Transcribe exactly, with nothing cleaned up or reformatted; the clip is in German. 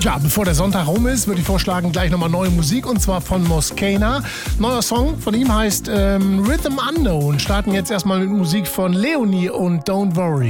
Ja, bevor der Sonntag rum ist, würde ich vorschlagen, gleich nochmal neue Musik und zwar von Moscana. Neuer Song von ihm heißt ähm, Rhythm Unknown. Starten jetzt erstmal mit Musik von Leonie und Don't Worry.